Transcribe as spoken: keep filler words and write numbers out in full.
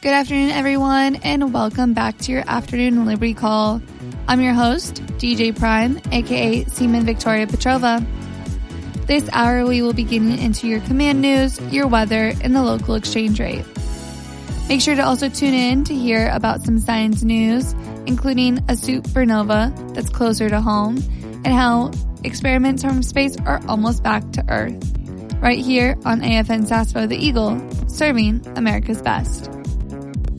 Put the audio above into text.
Good afternoon, everyone, and welcome back to your afternoon Liberty Call. I'm your host, D J Prime, aka Seaman Victoria Petrova. This hour, we will be getting into your command news, your weather, and the local exchange rate. Make sure to also tune in to hear about some science news, including a supernova that's closer to home, and how experiments from space are almost back to Earth. Right here on A F N Sasfo, the Eagle, serving America's best.